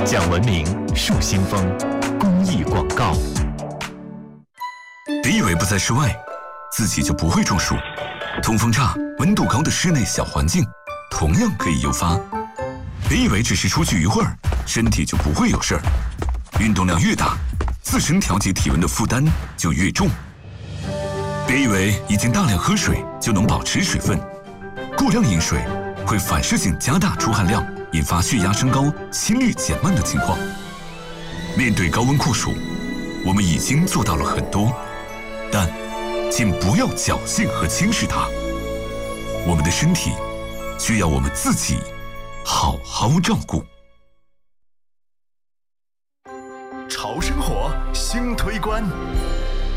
讲文明树新风公益广告。 别以为不在室外，自己就不会中暑。通风差、温度高的室内小环境，同样可以诱发。别以为只是出去一会儿，身体就不会有事儿。运动量越大，自身调节体温的负担就越重。别以为已经大量喝水就能保持水分，过量饮水会反射性加大出汗量，引发血压升高、心率减慢的情况。面对高温酷暑，我们已经做到了很多，但请不要侥幸和轻视它。我们的身体需要我们自己好好照顾。 潮生活新推关。